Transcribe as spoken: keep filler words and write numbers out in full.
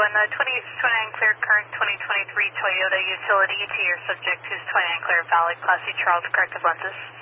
on the twenty twenty-nine clear current twenty twenty-three Toyota utility to your subject who's twenty-nine clear valid Class C Charles corrective lenses.